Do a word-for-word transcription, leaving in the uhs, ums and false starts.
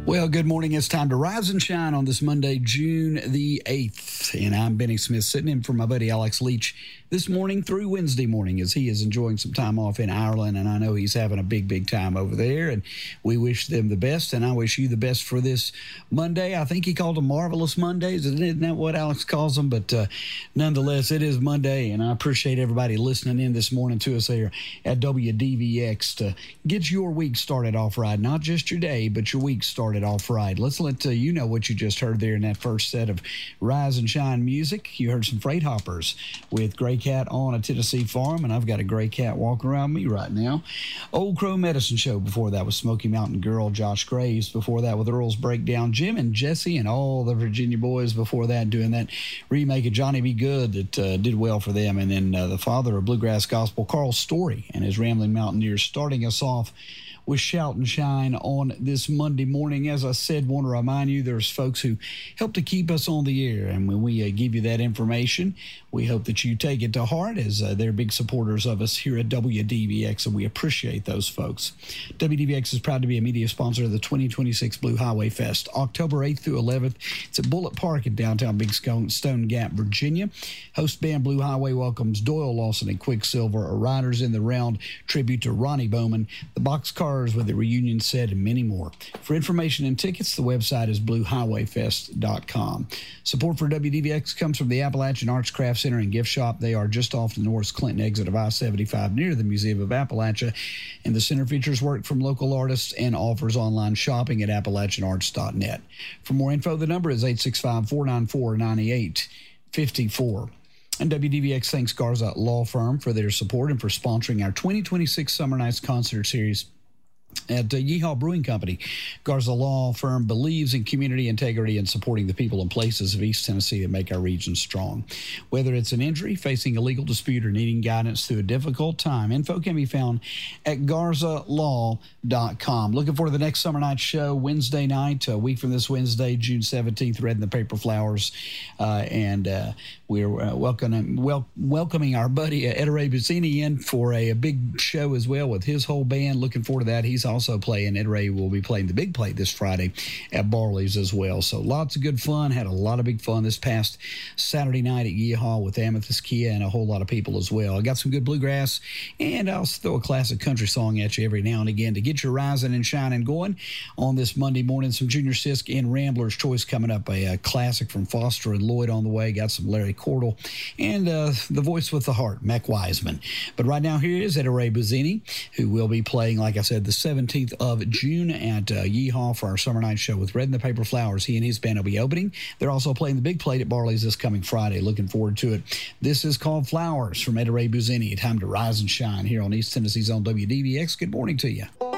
Well, good morning. It's time to rise and shine on this Monday, June the eighth. And I'm Benny Smith, sitting in for my buddy Alex Leach this morning through Wednesday morning as he is enjoying some time off in Ireland. And I know he's having a big, big time over there. And we wish them the best. And I wish you the best for this Monday. I think he called them Marvelous Mondays. Isn't that what Alex calls them? But uh, nonetheless, it is Monday. And I appreciate everybody listening in this morning to us here at W D V X to get your week started off right. Not just your day, but your week started off right. Let's let uh, you know what you just heard there in that first set of Rise and Shine music. You heard some Freight Hoppers with Gray Cat on a Tennessee farm, and I've got a gray cat walking around me right now. Old Crow Medicine Show before that was Smoky Mountain Girl, Josh Graves. Before that with Earl's Breakdown, Jim and Jesse and all the Virginia boys before that doing that remake of Johnny B. Good that uh, did well for them. And then uh, the father of bluegrass gospel, Carl Story, and his Rambling Mountaineers starting us off with Shout and Shine on this Monday morning. As I said, want to remind you there's folks who help to keep us on the air, and when we uh, give you that information, we hope that you take it to heart, as uh, they're big supporters of us here at W D V X, and we appreciate those folks. W D V X is proud to be a media sponsor of the twenty twenty-six Blue Highway Fest, October eighth through eleventh. It's at Bullitt Park in downtown Big Stone Gap, Virginia. Host band Blue Highway welcomes Doyle Lawson and Quicksilver, a Riders in the Round tribute to Ronnie Bowman, the Boxcars with the reunion set, and many more. For information and tickets, the website is blue highway fest dot com. Support for W D V X comes from the Appalachian Arts Craft Center and Gift Shop. They are just off the North Clinton exit of I seventy-five near the Museum of Appalachia, and the center features work from local artists and offers online shopping at appalachian arts dot net. For more info, the number is eight six five, four nine four, nine eight five four. And W D V X thanks Garza Law Firm for their support and for sponsoring our twenty twenty-six Summer Nights Concert Series at uh, Yeehaw Brewing Company. Garza Law Firm believes in community integrity and supporting the people and places of East Tennessee that make our region strong. Whether it's an injury, facing a legal dispute, or needing guidance through a difficult time, info can be found at garza law dot com. Looking forward to the next Summer Night show, Wednesday night, a week from this Wednesday, June seventeenth, Red in the Paper Flowers. Uh, and uh, we're uh, welcoming, wel- welcoming our buddy uh, Ed Ray Buzzini in for a, a big show as well with his whole band. Looking forward to that. He's also playing. Ed Ray will be playing the big plate this Friday at Barley's as well. So lots of good fun. Had a lot of big fun this past Saturday night at Yeehaw with Amethyst Kia and a whole lot of people as well. I got some good bluegrass, and I'll throw a classic country song at you every now and again to get your rising and shining going on this Monday morning. Some Junior Sisk and Rambler's Choice coming up. A, a classic from Foster and Lloyd on the way. Got some Larry Cordell and uh, the voice with the heart, Mac Wiseman. But right now here is Ed Ray Buzzini, who will be playing, like I said, the seventeenth of June at uh, Yeehaw for our Summer Night show with Red in the Paper Flowers. He and his band will be opening. They're also playing the big plate at Barley's this coming Friday. Looking forward to it. This is called Flowers from Ed Ray Buzzini. Time to rise and shine here on East Tennessee's own W D V X. Good morning to you.